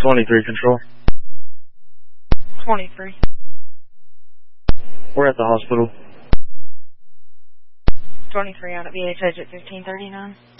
23 control. 23. We're at the hospital. 23 out at VHH at 1539.